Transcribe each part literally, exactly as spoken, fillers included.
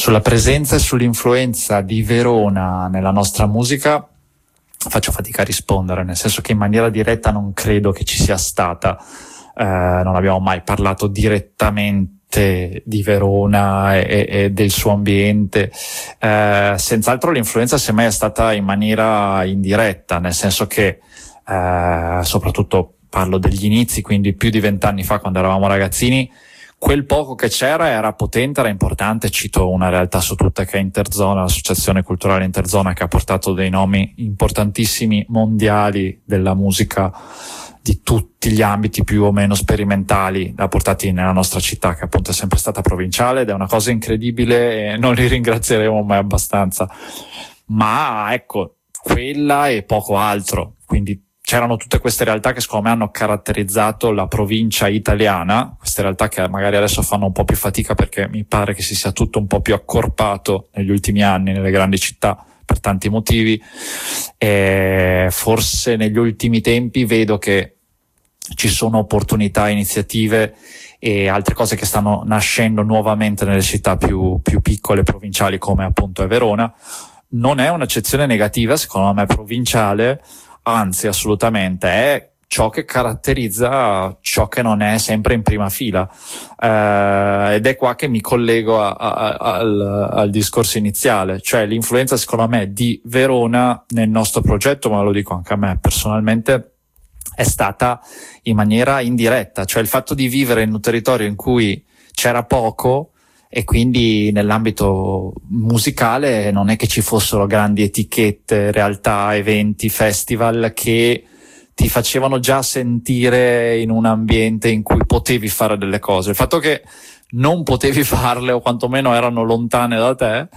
sulla presenza e sull'influenza di Verona nella nostra musica faccio fatica a rispondere, nel senso che in maniera diretta non credo che ci sia stata, eh, non abbiamo mai parlato direttamente di Verona e, e del suo ambiente, eh, senz'altro l'influenza semmai è stata in maniera indiretta, nel senso che eh, soprattutto parlo degli inizi, quindi più di vent'anni fa, quando eravamo ragazzini, quel poco che c'era era potente, era importante. Cito una realtà su tutte che è Interzona, l'associazione culturale Interzona, che ha portato dei nomi importantissimi mondiali della musica di tutti gli ambiti più o meno sperimentali, da portati nella nostra città, che appunto è sempre stata provinciale, ed è una cosa incredibile e non li ringrazieremo mai abbastanza. Ma ecco, quella e poco altro, quindi c'erano tutte queste realtà che secondo me hanno caratterizzato la provincia italiana, queste realtà che magari adesso fanno un po' più fatica perché mi pare che si sia tutto un po' più accorpato negli ultimi anni nelle grandi città per tanti motivi, e forse negli ultimi tempi vedo che ci sono opportunità, iniziative e altre cose che stanno nascendo nuovamente nelle città più, più piccole, provinciali, come appunto è Verona. Non è un'eccezione negativa, secondo me, provinciale, anzi assolutamente è ciò che caratterizza ciò che non è sempre in prima fila, eh, ed è qua che mi collego a, a, al, al discorso iniziale, cioè l'influenza secondo me di Verona nel nostro progetto, ma lo dico anche a me personalmente, è stata in maniera indiretta, cioè il fatto di vivere in un territorio in cui c'era poco, e quindi nell'ambito musicale non è che ci fossero grandi etichette, realtà, eventi, festival che ti facevano già sentire in un ambiente in cui potevi fare delle cose. Il fatto che non potevi farle, o quantomeno erano lontane da te,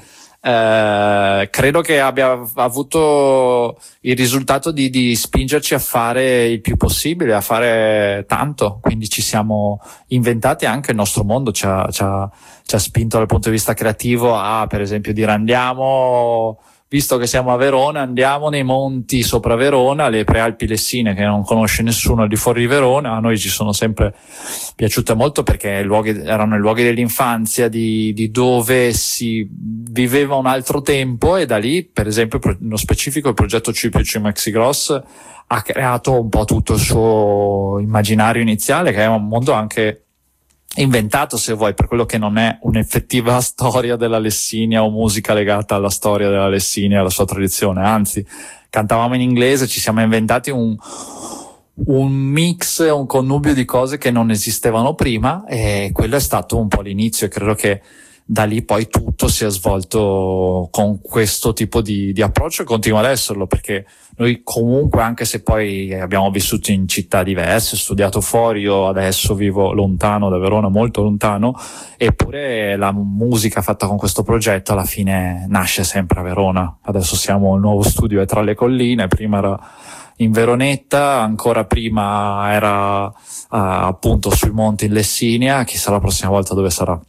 eh, credo che abbia avuto il risultato di, di spingerci a fare il più possibile, a fare tanto. Quindi ci siamo inventati, anche il nostro mondo ci ha, ci ha, ci ha spinto dal punto di vista creativo a, per esempio, dire andiamo, visto che siamo a Verona, andiamo nei monti sopra Verona, le Prealpi Lessine, che non conosce nessuno al di fuori di Verona. A noi ci sono sempre piaciute molto perché luoghi, erano i luoghi dell'infanzia, di, di dove si viveva un altro tempo, e da lì, per esempio, nello specifico il progetto C più C Maxi Gross ha creato un po' tutto il suo immaginario iniziale, che è un mondo anche inventato, se vuoi, per quello che non è un'effettiva storia della Lessinia o musica legata alla storia della Lessinia e alla sua tradizione. Anzi, cantavamo in inglese, ci siamo inventati un un mix, un connubio di cose che non esistevano prima, e quello è stato un po' l'inizio, e credo che da lì poi tutto si è svolto con questo tipo di, di approccio, e continua ad esserlo, perché noi comunque, anche se poi abbiamo vissuto in città diverse, studiato fuori, io adesso vivo lontano da Verona, molto lontano, eppure la musica fatta con questo progetto alla fine nasce sempre a Verona. Adesso siamo, il nuovo studio è tra le colline, prima era in Veronetta, ancora prima era uh, appunto sui monti in Lessinia, chissà la prossima volta dove sarà.